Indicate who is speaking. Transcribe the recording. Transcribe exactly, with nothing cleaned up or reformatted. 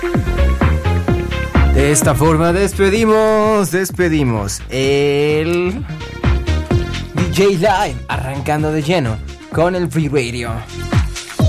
Speaker 1: De esta forma despedimos, despedimos el D J Live, arrancando de lleno con el Free Radio.